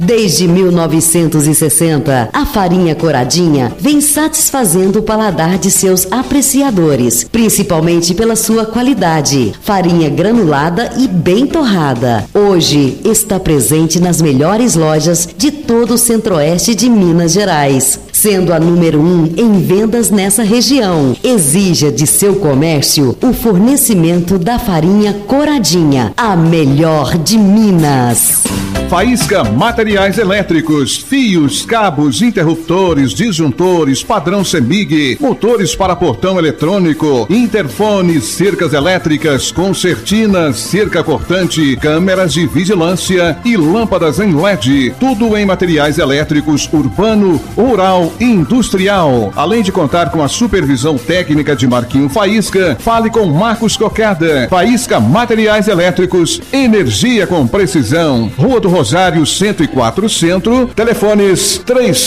Desde 1960, a farinha Coradinha vem satisfazendo o paladar de seus apreciadores, principalmente pela sua qualidade. Farinha granulada e bem torrada. Hoje está presente nas melhores lojas de todo o centro-oeste de Minas Gerais, sendo a número 1 em vendas nessa região. Exija de seu comércio o fornecimento da farinha Coradinha, a melhor de Minas. Faísca Materiais Elétricos, fios, cabos, interruptores, disjuntores, padrão CEMIG, motores para portão eletrônico, interfones, cercas elétricas, concertinas, cerca cortante, câmeras de vigilância e lâmpadas em LED. Tudo em materiais elétricos urbano, rural e industrial. Além de contar com a supervisão técnica de Marquinho Faísca, fale com Marcos Cocada. Faísca Materiais Elétricos, energia com precisão. Rua do Rosário 104 Centro, telefones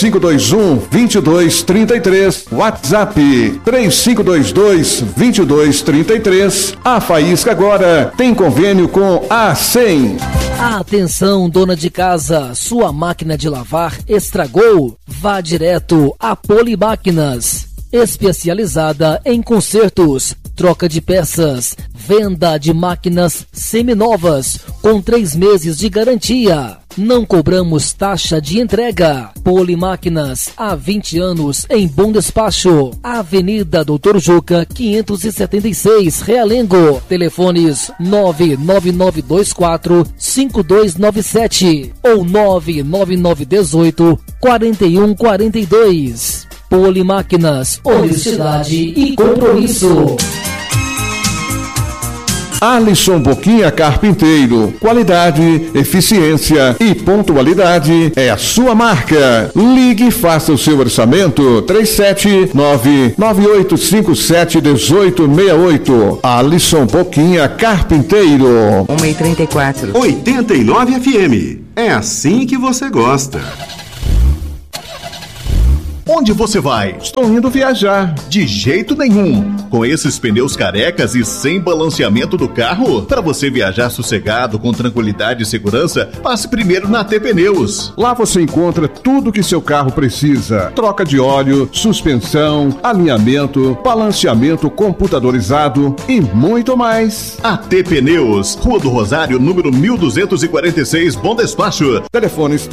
3521-2233, WhatsApp 3522-2233. A Faísca agora tem convênio com a ACEM. Atenção, dona de casa, sua máquina de lavar estragou? Vá direto a Polimáquinas, especializada em consertos, troca de peças, venda de máquinas seminovas com 3 meses de garantia. Não cobramos taxa de entrega. Polimáquinas, há 20 anos em Bom Despacho. Avenida Doutor Juca, 576, Realengo. Telefones 99924-5297 ou 99918-4142. Polimáquinas, honestidade e compromisso. Alisson Boquinha Carpinteiro, qualidade, eficiência e pontualidade é a sua marca. Ligue e faça o seu orçamento 379-9857-1868. Alisson Boquinha Carpinteiro. 1h34. 89 FM. É assim que você gosta. Onde você vai? Estou indo viajar. De jeito nenhum. Com esses pneus carecas e sem balanceamento do carro, para você viajar sossegado, com tranquilidade e segurança, passe primeiro na AT Pneus. Lá você encontra tudo que seu carro precisa. Troca de óleo, suspensão, alinhamento, balanceamento computadorizado e muito mais. AT Pneus, Rua do Rosário, número 1246, Bom Despacho. Telefones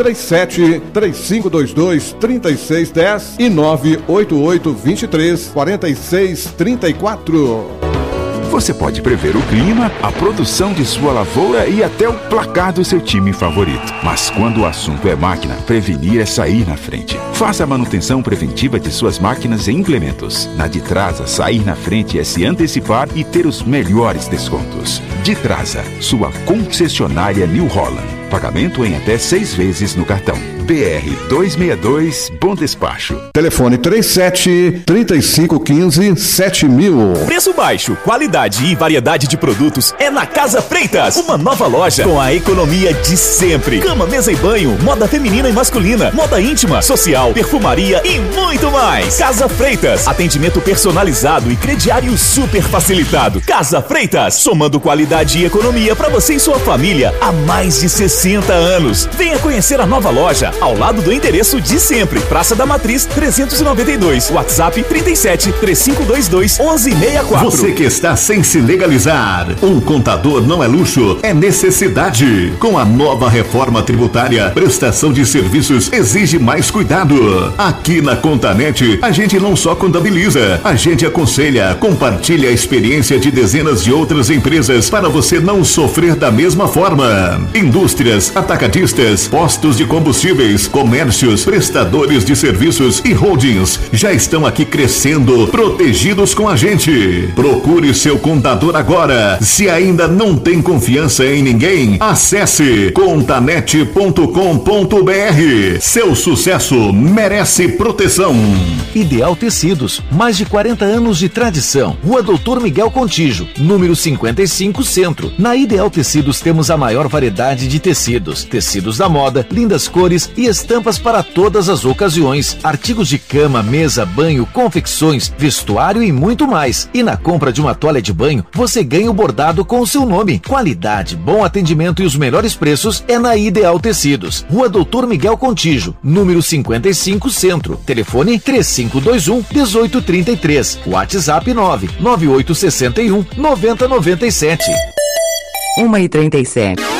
37-3522-3610 e 988-23-4634. Você pode prever o clima, a produção de sua lavoura e até o placar do seu time favorito. Mas quando o assunto é máquina, prevenir é sair na frente. Faça a manutenção preventiva de suas máquinas e implementos. Na Ditrasa, sair na frente é se antecipar e ter os melhores descontos. Ditrasa, sua concessionária New Holland. Pagamento em até 6 vezes no cartão. BR 262, Bom Despacho. Telefone 37-3515-7000. Preço baixo, qualidade e variedade de produtos é na Casa Freitas. Uma nova loja com a economia de sempre. Cama, mesa e banho, moda feminina e masculina, moda íntima, social, perfumaria e muito mais. Casa Freitas, atendimento personalizado e crediário super facilitado. Casa Freitas, somando qualidade e economia para você e sua família há mais de 60 anos. Venha conhecer a nova loja ao lado do endereço de sempre. Praça da Matriz 392. WhatsApp 37-3522-1164. Você que está sem se legalizar. Um contador não é luxo, é necessidade. Com a nova reforma tributária, prestação de serviços exige mais cuidado. Aqui na Contanet, a gente não só contabiliza, a gente aconselha, compartilha a experiência de dezenas de outras empresas para você não sofrer da mesma forma. Indústrias, atacadistas, postos de combustíveis, comércios, prestadores de serviços e holdings já estão aqui crescendo, protegidos com a gente. Procure seu contador agora. Se ainda não tem confiança em ninguém, acesse contanet.com.br. Seu sucesso merece proteção. Ideal Tecidos, mais de 40 anos de tradição. Rua Doutor Miguel Contígio, número 55 Centro. Na Ideal Tecidos temos a maior variedade de tecidos da moda, lindas cores, cores e estampas para todas as ocasiões. Artigos de cama, mesa, banho, confecções, vestuário e muito mais. E na compra de uma toalha de banho, você ganha o bordado com o seu nome. Qualidade, bom atendimento e os melhores preços é na Ideal Tecidos. Rua Doutor Miguel Contígio, número 55, Centro. Telefone 3521-1833. WhatsApp 99861-9097. 1h37.